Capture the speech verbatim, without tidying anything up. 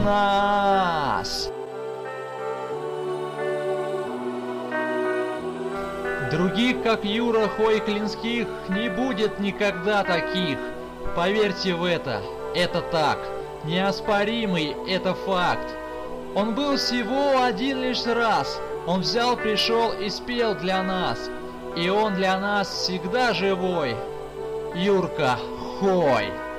нас. Других, как Юра Хой-Клинских, не будет никогда таких. Поверьте в это, это так. Неоспоримый это факт. Он был всего один лишь раз. Он взял, пришел и спел для нас. И он для нас всегда живой. Юрка Хой.